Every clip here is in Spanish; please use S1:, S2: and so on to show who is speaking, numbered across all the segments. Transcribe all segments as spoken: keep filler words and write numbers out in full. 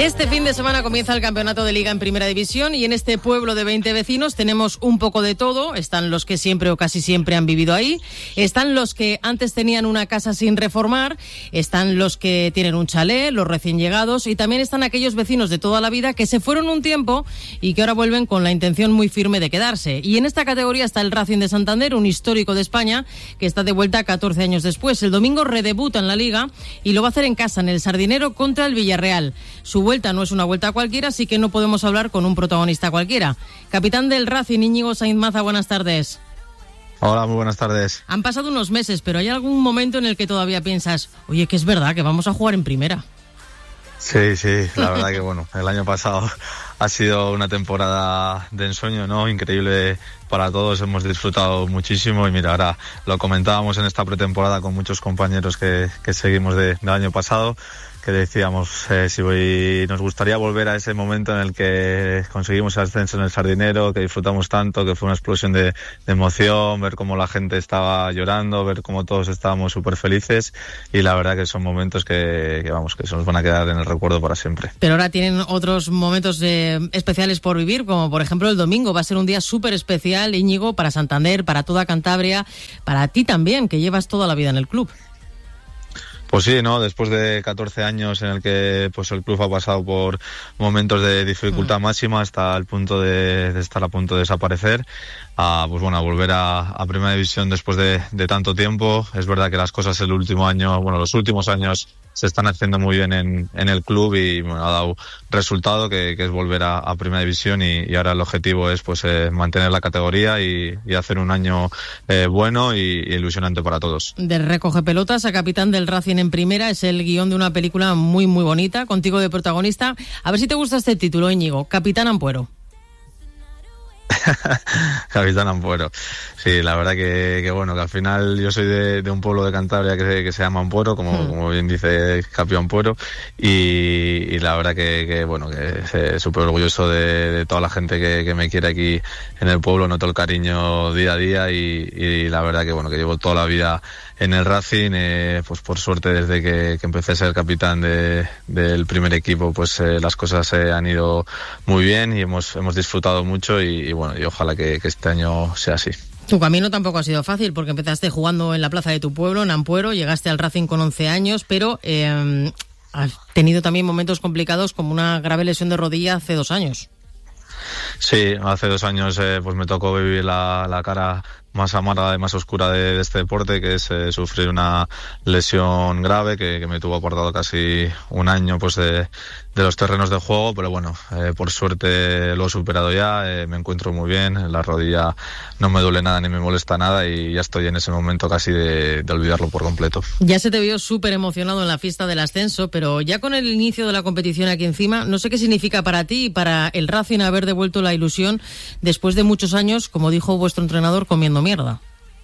S1: Este fin de semana comienza el campeonato de Liga en Primera División y en este pueblo de veinte vecinos tenemos un poco de todo. Están los que siempre o casi siempre han vivido ahí, están los que antes tenían una casa sin reformar, están los que tienen un chalet, los recién llegados, y también están aquellos vecinos de toda la vida que se fueron un tiempo y que ahora vuelven con la intención muy firme de quedarse. Y en esta categoría está el Racing de Santander, un histórico de España que está de vuelta catorce años después. El domingo redebuta en la Liga y lo va a hacer en casa, en el Sardinero, contra el Villarreal. Su vuelta no es una vuelta cualquiera, así que no podemos hablar con un protagonista cualquiera. Capitán del Racing, Íñigo Sainz Maza, buenas tardes.
S2: Hola, muy buenas tardes.
S1: Han pasado unos meses, pero ¿hay algún momento en el que todavía piensas, oye, que es verdad que vamos a jugar en primera?
S2: Sí, sí, la verdad que bueno, el año pasado ha sido una temporada de ensueño, ¿no? Increíble para todos, hemos disfrutado muchísimo y mira, ahora lo comentábamos en esta pretemporada con muchos compañeros que, que seguimos de, del año pasado, que decíamos eh, si voy, nos gustaría volver a ese momento en el que conseguimos el ascenso en el Sardinero, que disfrutamos tanto, que fue una explosión de, de emoción, ver cómo la gente estaba llorando, ver cómo todos estábamos súper felices, y la verdad que son momentos que, que vamos, que se nos van a quedar en el recuerdo para siempre.
S1: Pero ahora tienen otros momentos eh, especiales por vivir, como por ejemplo el domingo. Va a ser un día súper especial, Íñigo, para Santander, para toda Cantabria, para ti también, que llevas toda la vida en el club.
S2: Pues sí, ¿no? Después de catorce años en el que pues el club ha pasado por momentos de dificultad mm. máxima hasta el punto de, de estar a punto de desaparecer, a, pues bueno, a volver a, a Primera División después de, de tanto tiempo. Es verdad que las cosas el último año, bueno, los últimos años se están haciendo muy bien en, en el club y bueno, ha dado resultado que, que es volver a, a Primera División y, y ahora el objetivo es pues eh, mantener la categoría y, y hacer un año eh, bueno y, y ilusionante para todos.
S1: De recoge pelotas a capitán del Racing en Primera es el guión de una película muy muy bonita, contigo de protagonista. A ver si te gusta este título, Íñigo, Capitán Ampuero.
S2: Capitán Ampuero. Sí, la verdad que, que bueno, que al final yo soy de, de un pueblo de Cantabria que se, que se llama Ampuero, como, mm. como bien dice Capi Ampuero, y, y la verdad que, que bueno, que súper orgulloso de, de toda la gente que, que me quiere aquí en el pueblo, noto el cariño día a día y, y la verdad que bueno, que llevo toda la vida en el Racing, eh, pues por suerte desde que, que empecé a ser capitán de, del primer equipo, pues eh, las cosas eh, han ido muy bien y hemos, hemos disfrutado mucho y, y bueno, y ojalá que, que este año sea así.
S1: Tu camino tampoco ha sido fácil porque empezaste jugando en la plaza de tu pueblo, en Ampuero, llegaste al Racing con once años, pero eh, has tenido también momentos complicados como una grave lesión de rodilla hace dos años.
S2: Sí, hace dos años eh, pues me tocó vivir la, la cara más amarga y más oscura de, de este deporte, que es eh, sufrir una lesión grave que, que me tuvo apartado casi un año pues de, de los terrenos de juego, pero bueno, eh, por suerte lo he superado ya, eh, me encuentro muy bien, la rodilla no me duele nada ni me molesta nada y ya estoy en ese momento casi de, de olvidarlo por completo.
S1: Ya se te vio súper emocionado en la fiesta del ascenso, pero ya con el inicio de la competición aquí encima, no sé qué significa para ti y para el Racing haber devuelto la ilusión después de muchos años, como dijo vuestro entrenador, comiendo mierda.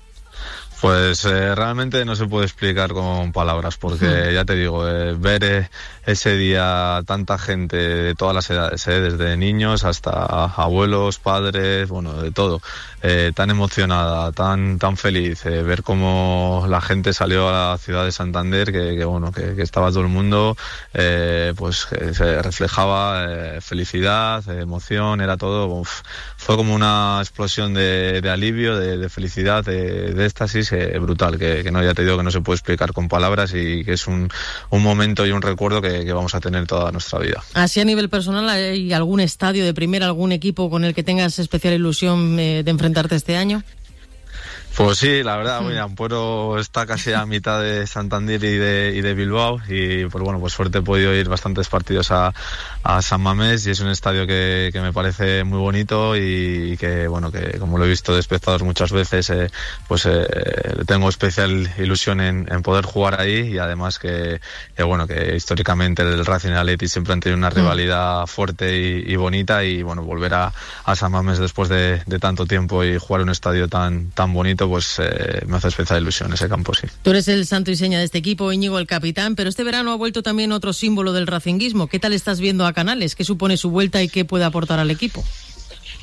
S2: Pues eh, realmente no se puede explicar con palabras, porque ya te digo, eh, ver eh, ese día tanta gente de todas las edades, eh, desde niños hasta abuelos, padres, bueno, de todo, eh, tan emocionada, tan tan feliz, eh, ver cómo la gente salió a la ciudad de Santander, que, que bueno, que, que estaba todo el mundo, eh, pues que se reflejaba eh, felicidad, eh, emoción, era todo, uf, fue como una explosión de, de alivio, de, de felicidad, de, de éxtasis, eh, brutal, que, que no, ya te digo que no se puede explicar con palabras y que es un, un momento y un recuerdo que, que vamos a tener toda nuestra vida.
S1: Así a nivel personal, ¿hay algún estadio de primera, algún equipo con el que tengas especial ilusión eh, de enfrentarte este año?
S2: Pues sí, la verdad, mira, Ampuero está casi a mitad de Santander y de, y de Bilbao y pues bueno, pues suerte he podido ir bastantes partidos a, a San Mamés y es un estadio que, que me parece muy bonito y que bueno, que como lo he visto de espectadores muchas veces, eh, pues eh, tengo especial ilusión en, en poder jugar ahí y además que, que bueno, que históricamente el Racing y el Atleti siempre han tenido una rivalidad fuerte y, y bonita y bueno, volver a, a San Mamés después de, de tanto tiempo y jugar un estadio tan, tan bonito, pues eh, me hace especial ilusión ese campo, sí.
S1: Tú eres el santo y seña de este equipo, Íñigo, el capitán, pero este verano ha vuelto también otro símbolo del racinguismo. ¿Qué tal estás viendo a Canales? ¿Qué supone su vuelta y qué puede aportar al equipo?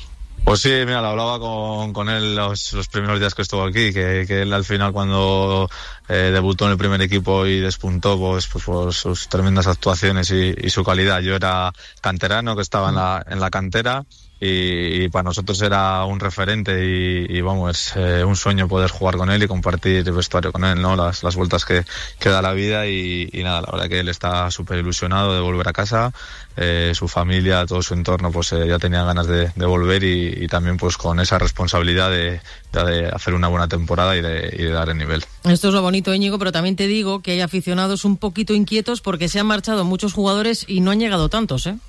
S2: Pues sí, mira, lo hablaba con, con él los, los primeros días que estuvo aquí, que, que él al final cuando eh, debutó en el primer equipo y despuntó pues, pues por sus tremendas actuaciones y, y su calidad. Yo era canterano, que estaba en la, en la cantera, y, y para nosotros era un referente y, y vamos, es eh, un sueño poder jugar con él y compartir el vestuario con él, ¿no? Las, las vueltas que, que da la vida y, y nada, la verdad que él está súper ilusionado de volver a casa. Eh, su familia, todo su entorno, pues eh, ya tenía ganas de, de volver y, y también pues con esa responsabilidad de, de, de hacer una buena temporada y de, y de dar el nivel.
S1: Esto es lo bonito, Íñigo, pero también te digo que hay aficionados un poquito inquietos porque se han marchado muchos jugadores y no han llegado tantos, ¿eh?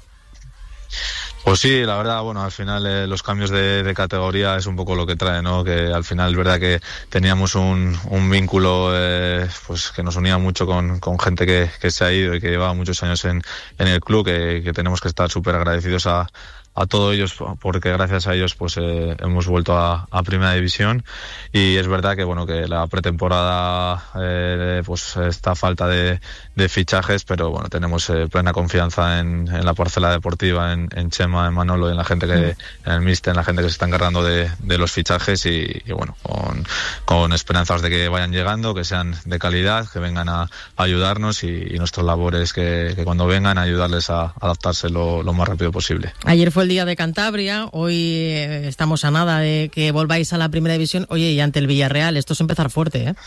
S2: Pues sí, la verdad, bueno, al final eh, los cambios de, de categoría es un poco lo que trae, ¿no? Que al final es verdad que teníamos un, un vínculo eh, pues que nos unía mucho con, con gente que, que se ha ido y que llevaba muchos años en, en el club, que, que tenemos que estar súper agradecidos a a todos ellos, porque gracias a ellos pues eh, hemos vuelto a, a Primera División. Y es verdad que bueno, que la pretemporada eh, pues está a falta de, de fichajes, pero bueno, tenemos eh, plena confianza en, en la parcela deportiva, en, en Chema, en Manolo, en la gente que, en el míster, en la gente que se está encargando de, de los fichajes y, y bueno, con, con esperanzas de que vayan llegando, que sean de calidad, que vengan a, a ayudarnos y, y nuestra labor es que, que cuando vengan ayudarles a adaptarse lo, lo más rápido posible.
S1: Ayer fue el día de Cantabria, hoy eh, estamos a nada de que volváis a la Primera División. Oye, y ante el Villarreal, esto es empezar fuerte, ¿eh?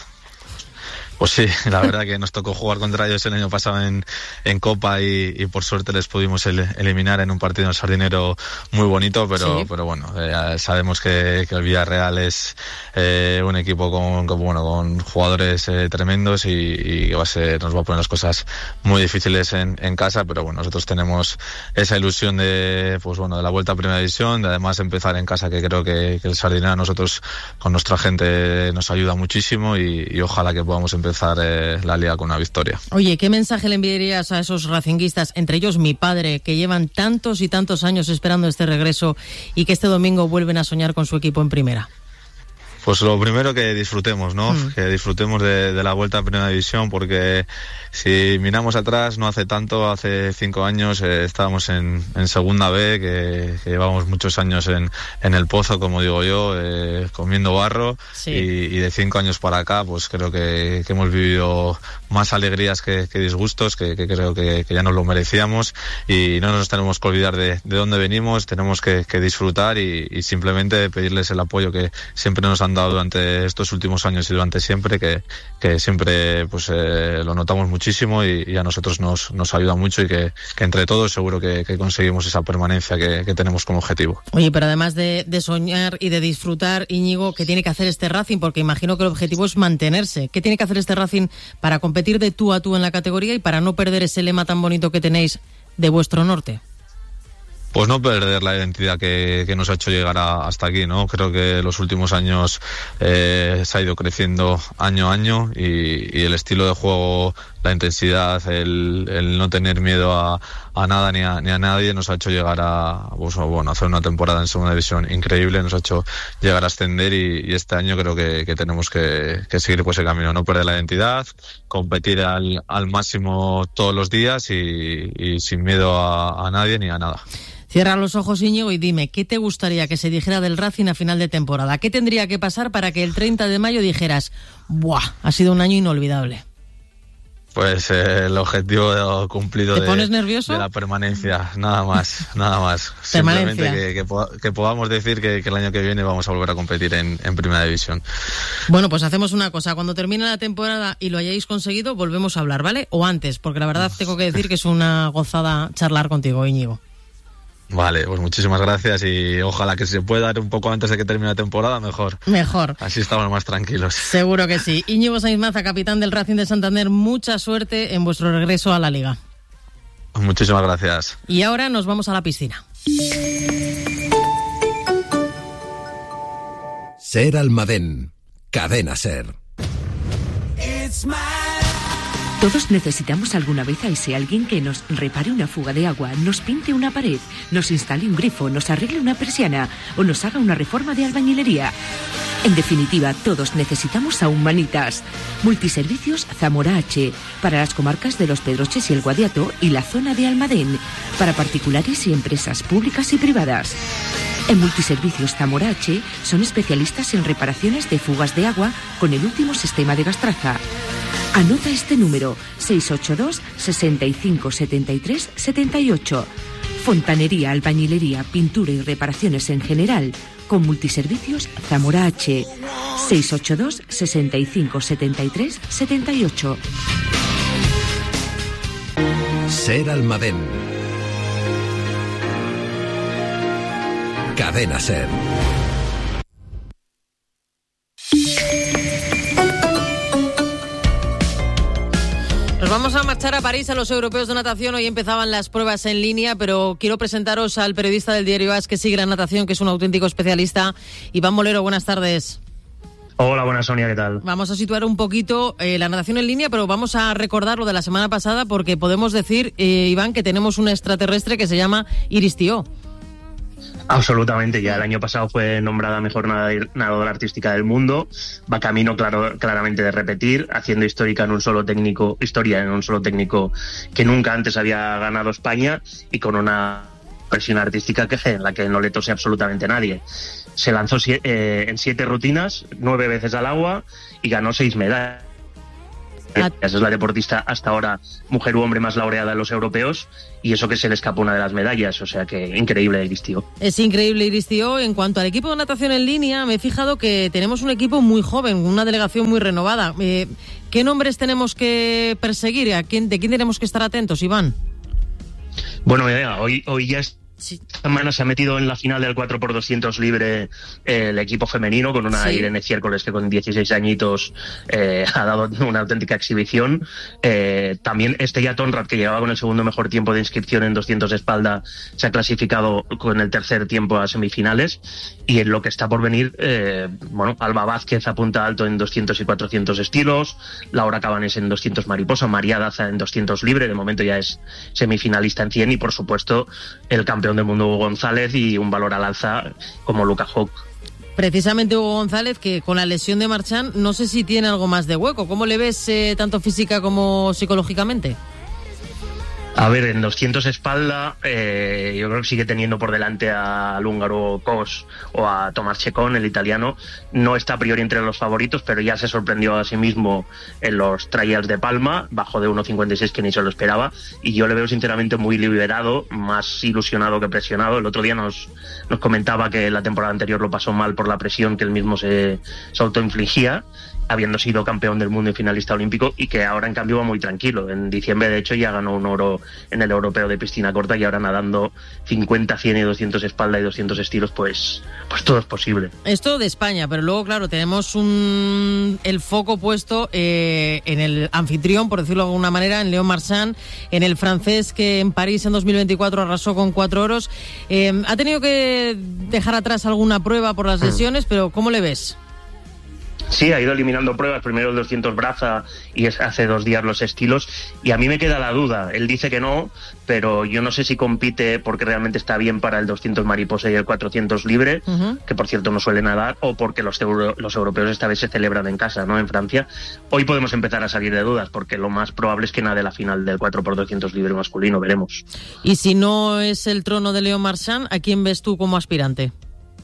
S2: Pues sí, la verdad que nos tocó jugar contra ellos el año pasado en, en Copa y, y por suerte les pudimos el, eliminar en un partido en el Sardinero muy bonito, pero, sí. pero bueno, eh, sabemos que, que el Villarreal es eh, un equipo con, con, bueno, con jugadores eh, tremendos y, y va a ser, nos va a poner las cosas muy difíciles en, en casa, pero bueno, nosotros tenemos esa ilusión de, pues bueno, de la vuelta a Primera División, de además empezar en casa, que creo que, que el Sardinero a nosotros con nuestra gente nos ayuda muchísimo y, y ojalá que podamos empezar Eh, la liga con una victoria.
S1: Oye, ¿qué mensaje le enviarías a esos racinguistas, entre ellos mi padre, que llevan tantos y tantos años esperando este regreso y que este domingo vuelven a soñar con su equipo en primera?
S2: Pues lo primero, que disfrutemos, ¿no? Mm. Que disfrutemos de, de la vuelta a Primera División, porque si miramos atrás, no hace tanto, hace cinco años eh, estábamos en, en Segunda B, que, que llevamos muchos años en, en el pozo, como digo yo, eh, comiendo barro, sí. y, y de cinco años para acá, pues creo que, que hemos vivido más alegrías que, que disgustos, que, que creo que, que ya nos lo merecíamos y no nos tenemos que olvidar de, de dónde venimos, tenemos que, que disfrutar y, y simplemente pedirles el apoyo que siempre nos han dado durante estos últimos años y durante siempre, que, que siempre pues eh, lo notamos muchísimo y, y a nosotros nos, nos ayuda mucho y que, que entre todos seguro que, que conseguimos esa permanencia que, que tenemos como objetivo.
S1: Oye, pero además de, de soñar y de disfrutar, Íñigo, ¿qué tiene que hacer este Racing? Porque imagino que el objetivo es mantenerse. ¿Qué tiene que hacer este Racing para competir de tú a tú en la categoría y para no perder ese lema tan bonito que tenéis de vuestro norte?
S2: Pues no perder la identidad que, que nos ha hecho llegar a, hasta aquí, ¿no? Creo que los últimos años eh, se ha ido creciendo año a año y, y el estilo de juego, la intensidad, el, el no tener miedo a, a nada ni a, ni a nadie nos ha hecho llegar a, pues, bueno, hacer una temporada en Segunda División increíble, nos ha hecho llegar a ascender y, y este año creo que, que tenemos que, que seguir por ese camino, no perder la identidad, competir al, al máximo todos los días y, y sin miedo a, a nadie ni a nada.
S1: Cierra los ojos, Íñigo, y dime, ¿qué te gustaría que se dijera del Racing a final de temporada? ¿Qué tendría que pasar para que el treinta de mayo dijeras, ¡buah, ha sido un año inolvidable?
S2: Pues eh, el objetivo cumplido
S1: ¿Te
S2: de,
S1: pones nervioso?
S2: de la permanencia, nada más, nada más. Simplemente que, que, que podamos decir que, que el año que viene vamos a volver a competir en, en Primera División.
S1: Bueno, pues hacemos una cosa, cuando termine la temporada y lo hayáis conseguido, volvemos a hablar, ¿vale? O antes, porque la verdad tengo que decir que es una gozada charlar contigo, Íñigo.
S2: Vale, pues muchísimas gracias y ojalá que se pueda dar un poco antes de que termine la temporada, mejor.
S1: Mejor.
S2: Así estamos más tranquilos.
S1: Seguro que sí. Íñigo Sainz Maza, capitán del Racing de Santander, mucha suerte en vuestro regreso a la Liga.
S2: Muchísimas gracias.
S1: Y ahora nos vamos a la piscina.
S3: Ser Almadén, Cadena Ser.
S4: Todos necesitamos alguna vez a ese alguien que nos repare una fuga de agua, nos pinte una pared, nos instale un grifo, nos arregle una persiana o nos haga una reforma de albañilería. En definitiva, todos necesitamos a Humanitas. Multiservicios Zamora H, para las comarcas de Los Pedroches y el Guadiato y la zona de Almadén, para particulares y empresas públicas y privadas. En Multiservicios Zamora H son especialistas en reparaciones de fugas de agua con el último sistema de Gastraza. Anota este número: seis ocho dos, sesenta y cinco, setenta y tres, setenta y ocho. Fontanería, albañilería, pintura y reparaciones en general con Multiservicios Zamora H. seis ocho dos, sesenta y cinco, setenta y tres, setenta y ocho.
S3: Ser Almadén. Cadena Ser.
S1: Nos vamos a marchar a París, a los europeos de natación. Hoy empezaban las pruebas en línea, pero quiero presentaros al periodista del diario AS que sigue la natación, que es un auténtico especialista. Iván Molero, buenas tardes.
S5: Hola, buenas, Sonia, ¿qué tal?
S1: Vamos a situar un poquito eh, la natación en línea, pero vamos a recordar lo de la semana pasada, porque podemos decir, eh, Iván, que tenemos un extraterrestre que se llama Iris Tió.
S5: Absolutamente, ya el año pasado fue nombrada mejor nadadora artística del mundo, va camino claro, claramente de repetir, haciendo histórica en un solo técnico, historia en un solo técnico que nunca antes había ganado España y con una presión artística que en la que no le tose absolutamente nadie. Se lanzó eh, en siete rutinas, nueve veces al agua y ganó seis medallas. Es la deportista hasta ahora, mujer u hombre, más laureada en los europeos, y eso que se le escapó una de las medallas, o sea que increíble Iris Tió.
S1: Es increíble Iris Tió. En cuanto al equipo de natación en línea, me he fijado que tenemos un equipo muy joven, una delegación muy renovada. Eh, ¿Qué nombres tenemos que perseguir? ¿A quién, ¿De quién tenemos que estar atentos, Iván?
S5: Bueno, idea. Hoy, hoy ya es...
S1: Sí.
S5: Esta semana se ha metido en la final del cuatro por doscientos libre eh, el equipo femenino con una sí. Irene Ciércoles que con dieciséis añitos eh, ha dado una auténtica exhibición. Eh, también Estella Tonrat, que llegaba con el segundo mejor tiempo de inscripción en doscientos de espalda, se ha clasificado con el tercer tiempo a semifinales. Y en lo que está por venir, eh, bueno, Alba Vázquez apunta alto en doscientos y cuatrocientos estilos, Laura Cabanes en doscientos mariposa, María Daza en doscientos libre, de momento ya es semifinalista en cien, y por supuesto el campeón del mundo Hugo González y un valor al alza como Luca Hawk.
S1: Precisamente Hugo González, que con la lesión de Marchand no sé si tiene algo más de hueco. ¿Cómo le ves eh, tanto física como psicológicamente?
S5: A ver, en doscientos espalda, eh, yo creo que sigue teniendo por delante al húngaro Kos o a Tomás Checón, el italiano. No está a priori entre los favoritos, pero ya se sorprendió a sí mismo en los trials de Palma, bajo de uno cincuenta y seis, que ni se lo esperaba. Y yo le veo sinceramente muy liberado, más ilusionado que presionado. El otro día nos, nos comentaba que la temporada anterior lo pasó mal por la presión que él mismo se, se autoinfligía, habiendo sido campeón del mundo y finalista olímpico, y que ahora en cambio va muy tranquilo. En diciembre de hecho ya ganó un oro en el europeo de piscina corta, y ahora nadando cincuenta, cien y doscientos espalda y doscientos estilos, pues, pues todo es posible.
S1: Esto de España, pero luego claro, tenemos un el foco puesto eh, en el anfitrión, por decirlo de alguna manera, en Léon Marchand, en el francés que en París en dos mil veinticuatro arrasó con cuatro oros. Eh, ha tenido que dejar atrás alguna prueba por las lesiones, pero ¿cómo le ves?
S5: Sí, ha ido eliminando pruebas, primero el doscientos braza y hace dos días los estilos, y a mí me queda la duda. Él dice que no, pero yo no sé si compite porque realmente está bien para el doscientos mariposa y el cuatrocientos libre, uh-huh. que por cierto no suele nadar, o porque los, euro, los europeos esta vez se celebran en casa, ¿no? En Francia. Hoy podemos empezar a salir de dudas, porque lo más probable es que nade la final del cuatro por doscientos libre masculino, veremos.
S1: Y si no es el trono de Léon Marchand, ¿a quién ves tú como aspirante?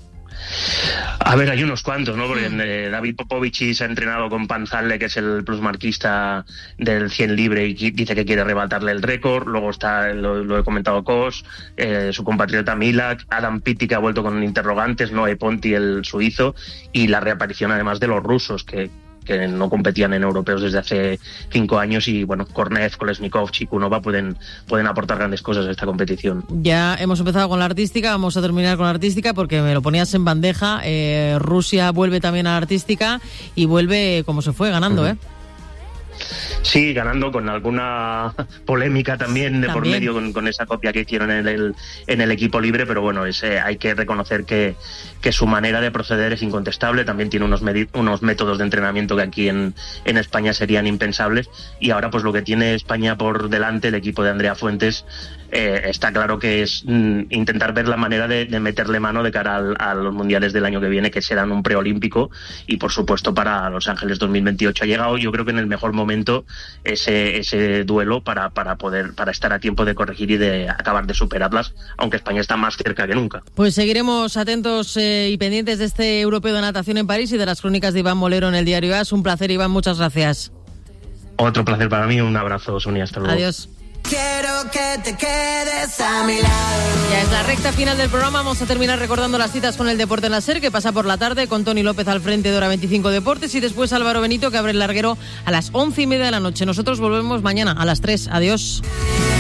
S5: A ver, hay unos cuantos, ¿no? Porque eh, David Popovici se ha entrenado con Panzale, que es el plusmarquista del cien libre, y dice que quiere arrebatarle el récord. Luego está, lo, lo he comentado, Kos, eh, su compatriota Milak, Adam Pitti, que ha vuelto con interrogantes, Noé Ponti, el suizo, y la reaparición además de los rusos, que que no competían en europeos desde hace cinco años, y bueno, Kornev, Kolesnikov, Chikunova pueden, pueden aportar grandes cosas a esta competición.
S1: Ya hemos empezado con la artística, vamos a terminar con la artística porque me lo ponías en bandeja. eh, Rusia vuelve también a la artística y vuelve como se fue, ganando, uh-huh. ¿eh?
S5: Sí, ganando con alguna polémica también de
S1: también.
S5: por medio con, con esa copia que hicieron en el, en el equipo libre, pero bueno, ese, hay que reconocer que, que su manera de proceder es incontestable. También tiene unos, medi- unos métodos de entrenamiento que aquí en, en España serían impensables, y ahora pues lo que tiene España por delante, el equipo de Andrea Fuentes, eh, está claro que es mm, intentar ver la manera de, de meterle mano de cara al, a los mundiales del año que viene, que serán un preolímpico, y por supuesto para Los Ángeles dos mil veintiocho ha llegado, yo creo que en el mejor momento momento ese, ese duelo para, para poder para estar a tiempo de corregir y de acabar de superarlas, aunque España está más cerca que nunca.
S1: Pues seguiremos atentos eh, y pendientes de este Europeo de Natación en París y de las crónicas de Iván Molero en el diario A S. Un placer, Iván, muchas gracias.
S5: Otro placer para mí, un abrazo, Sonia, hasta luego.
S1: Adiós.
S6: Quiero que te quedes a mi lado.
S1: Ya es la recta final del programa. Vamos a terminar recordando las citas con el Deporte en la SER, que pasa por la tarde con Tony López al frente de Hora veinticinco Deportes, y después Álvaro Benito, que abre el larguero a las once y media de la noche. Nosotros volvemos mañana a las tres. Adiós.